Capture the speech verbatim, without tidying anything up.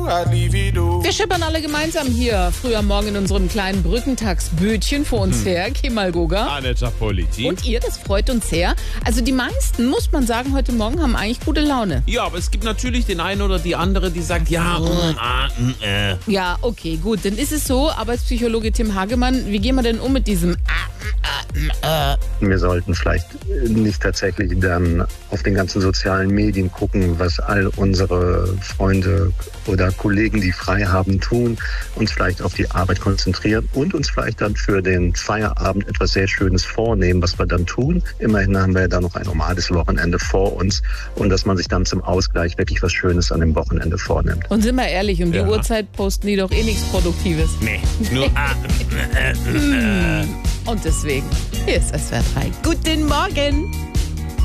Wir schippern alle gemeinsam hier früh am Morgen in unserem kleinen Brückentagsbötchen vor uns hm. her. Kemal Goga. Aneta Politi. Und ihr, das freut uns sehr. Also die meisten, muss man sagen, heute Morgen haben eigentlich gute Laune. Ja, aber es gibt natürlich den einen oder die andere, die sagt, ja, mm, ah, mm, äh. Ja, okay, gut, dann ist es so. Arbeitspsychologe Tim Hagemann, wie gehen wir denn um mit diesem ah, Wir sollten vielleicht nicht tatsächlich dann auf den ganzen sozialen Medien gucken, was all unsere Freunde oder Kollegen, die frei haben, tun, uns vielleicht auf die Arbeit konzentrieren und uns vielleicht dann für den Feierabend etwas sehr Schönes vornehmen, was wir dann tun. Immerhin haben wir ja dann noch ein normales Wochenende vor uns und dass man sich dann zum Ausgleich wirklich was Schönes an dem Wochenende vornimmt. Und sind wir ehrlich, um die ja. Uhrzeit posten die doch eh nichts Produktives. Nee, nur ah, äh, äh, äh. Und deswegen, hier ist S W R drei. Guten Morgen!